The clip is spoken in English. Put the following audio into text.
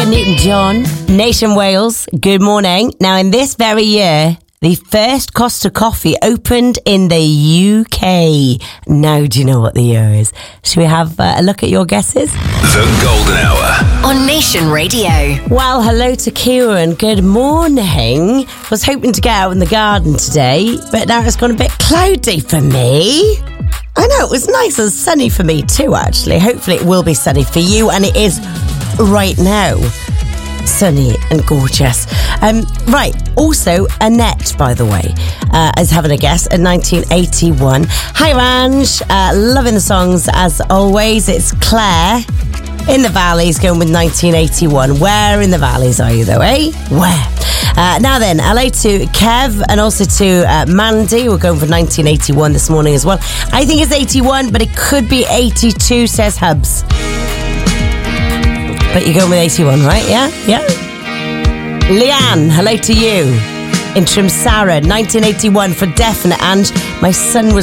Newton-John, Nation Wales, good morning. Now, in this very year, the first Costa Coffee opened in the UK. Now, do you know what the year is? Should we have a look at your guesses? The Golden Hour on Nation Radio. Well, hello to Kieran. Good morning. Was hoping to get out in the garden today, but now it's gone a bit cloudy for me. I know, it was nice and sunny for me too, actually. Hopefully it will be sunny for you, and it is right now. Sunny and gorgeous. Right, also Annette, by the way, is having a guess at 1981. Hi, Ranj. Loving the songs as always. It's Claire in the Valleys going with 1981. Where in the Valleys are you, though, eh? Where? Now then, LA to Kev and also to Mandy. We're going for 1981 this morning as well. I think it's 81, but it could be 82, says Hubs. But you're going with 81, right? Yeah? Yeah? Leanne, hello to you. Interim Sarah, 1981 for definite. And my son was